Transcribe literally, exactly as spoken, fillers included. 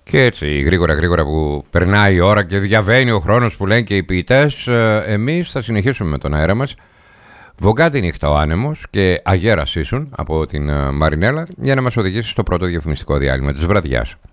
Και έτσι γρήγορα γρήγορα που περνάει η ώρα και διαβαίνει ο χρόνος που λένε και οι ποιητές, εμείς θα συνεχίσουμε με τον αέρα μας. Βογκά τη νύχτα ο άνεμος και αγέρας ήσουν από την Μαρινέλα για να μας οδηγήσει στο πρώτο διαφημιστικό διάλειμμα της βραδιάς.